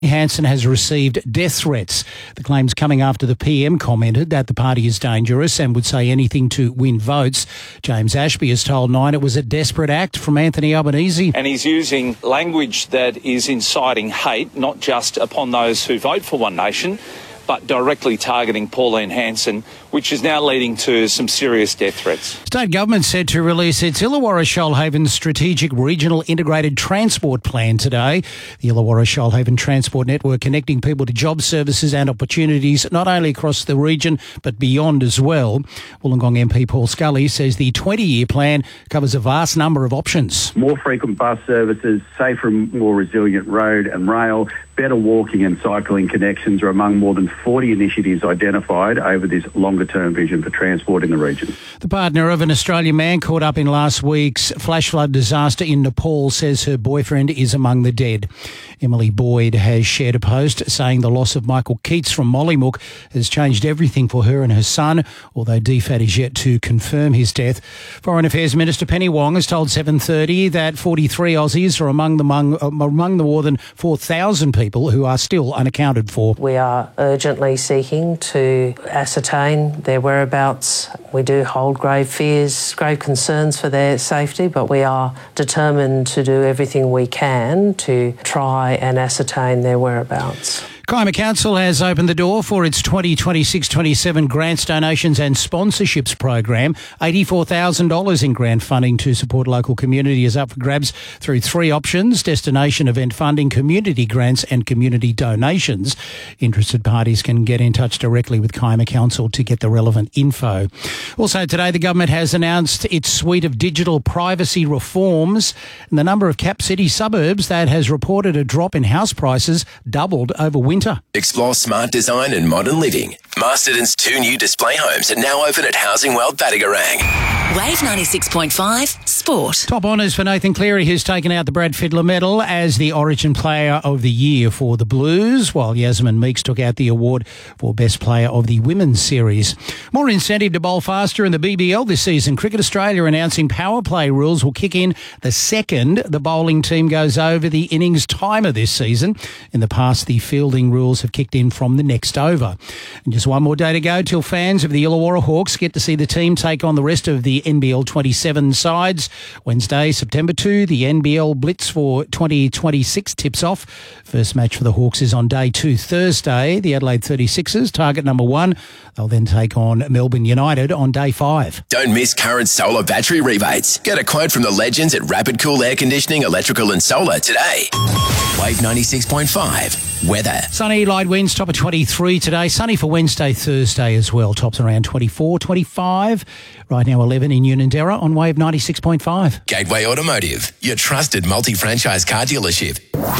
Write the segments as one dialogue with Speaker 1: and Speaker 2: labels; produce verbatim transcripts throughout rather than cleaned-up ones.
Speaker 1: Hanson has received death threats. The claims coming after the P M commented that the party is dangerous and would say anything to win votes. James Ashby has told Nine it was a desperate act from Anthony Albanese.
Speaker 2: And he's using language that is inciting hate, not just upon those who vote for One Nation, but directly targeting Pauline Hanson, which is now leading to some serious death threats.
Speaker 1: State government said to release its Illawarra-Shoalhaven Strategic Regional Integrated Transport Plan today. The Illawarra-Shoalhaven Transport Network connecting people to job services and opportunities not only across the region but beyond as well. Wollongong M P Paul Scully says the twenty-year plan covers a vast number of options.
Speaker 3: More frequent bus services, safer and more resilient road and rail, better walking and cycling connections are among more than forty initiatives identified over this longer-term vision for transport in the region.
Speaker 1: The partner of an Australian man caught up in last week's flash flood disaster in Nepal says her boyfriend is among the dead. Emily Boyd has shared a post saying the loss of Michael Keats from Mollymook has changed everything for her and her son, although D F A T is yet to confirm his death. Foreign Affairs Minister Penny Wong has told seven thirty that forty-three Aussies are among the, among, among the more than four thousand people who are still unaccounted for.
Speaker 4: We are urgently seeking to ascertain their whereabouts. We do hold grave fears, grave concerns for their safety, but we are determined to do everything we can to try and ascertain their whereabouts.
Speaker 1: Kiama Council has opened the door for its twenty twenty-six twenty-seven grants, donations and sponsorships program. eighty-four thousand dollars in grant funding to support local community is up for grabs through three options: destination event funding, community grants and community donations. Interested parties can get in touch directly with Kiama Council to get the relevant info. Also today, the government has announced its suite of digital privacy reforms, and the number of cap city suburbs that has reported a drop in house prices doubled over winter.
Speaker 5: Explore smart design and modern living. Masterton's two new display homes are now open at Housing World Battigarang.
Speaker 6: Wave ninety-six point five Sport.
Speaker 1: Top honours for Nathan Cleary, who's taken out the Brad Fiedler Medal as the Origin Player of the Year for the Blues, while Yasmin Meeks took out the award for Best Player of the Women's Series. More incentive to bowl faster in the B B L this season. Cricket Australia announcing power play rules will kick in the second the bowling team goes over the innings timer this season. In the past, the fielding rules have kicked in from the next over. And just one more day to go till fans of the Illawarra Hawks get to see the team take on the rest of the N B L twenty-seven sides. Wednesday, September second, the N B L Blitz for twenty twenty-six tips off. First match for the Hawks is on day two, Thursday. The Adelaide thirty-sixers, target number one. They'll then take on Melbourne United on day five.
Speaker 5: Don't miss current solar battery rebates. Get a quote from the legends at Rapid Cool Air Conditioning, Electrical and Solar today. Wave ninety-six point five. Weather.
Speaker 1: Sunny, light winds, top of twenty-three today. Sunny for Wednesday, Thursday as well. Tops around twenty-four, twenty-five. Right now eleven in Unanderra on Wave ninety-six point five.
Speaker 5: Gateway Automotive, your trusted multi-franchise car dealership.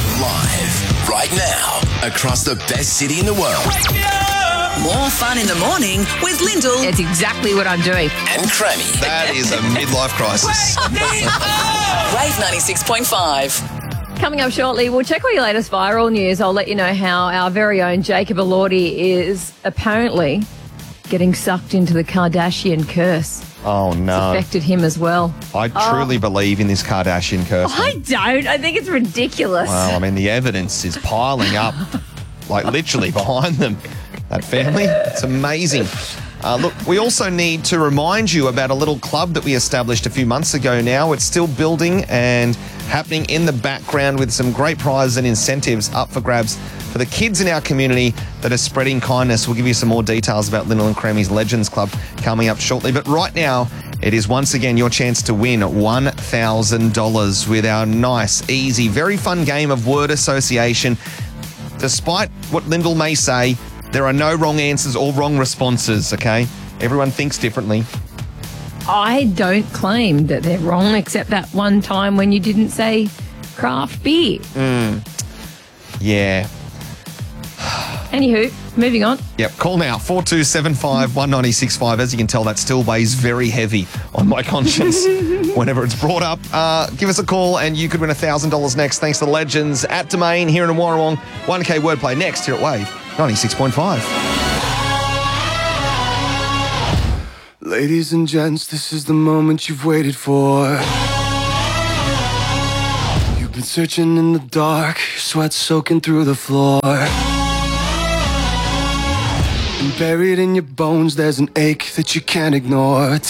Speaker 5: Live, right now, across the best city in the world.
Speaker 6: More fun in the morning with Lyndall.
Speaker 7: It's exactly what I'm doing.
Speaker 5: And Crammy.
Speaker 8: That is a midlife crisis.
Speaker 6: Wave ninety-six point five.
Speaker 7: Coming up shortly, we'll check all your latest viral news. I'll let you know how our very own Jacob Elordi is apparently getting sucked into the Kardashian curse.
Speaker 8: Oh, no.
Speaker 7: It's affected him as well.
Speaker 8: I truly
Speaker 7: oh.
Speaker 8: believe in this Kardashian curse.
Speaker 7: I don't. I think it's ridiculous.
Speaker 8: Well, I mean, the evidence is piling up, like literally behind them. That family, it's amazing. Uh, look, we also need to remind you about a little club that we established a few months ago now. It's still building and happening in the background with some great prizes and incentives up for grabs for the kids in our community that are spreading kindness. We'll give you some more details about Lyndall and Crammy's Legends Club coming up shortly. But right now, it is once again your chance to win one thousand dollars with our nice, easy, very fun game of word association. Despite what Lyndall may say, there are no wrong answers or wrong responses, okay? Everyone thinks differently.
Speaker 7: I don't claim that they're wrong, except that one time when you didn't say craft beer.
Speaker 8: Mm. Yeah.
Speaker 7: Anywho, moving on.
Speaker 8: Yep, call now, four two seven five, one nine six five. As you can tell, that still weighs very heavy on my conscience whenever it's brought up. Uh, give us a call and you could win one thousand dollars next, thanks to the legends at Domain here in Warrawong. one K wordplay next here at Wave ninety-six point five.
Speaker 9: Ladies and gents, this is the moment you've waited for. You've been searching in the dark, sweat soaking through the floor. And buried in your bones, there's an ache that you can't ignore.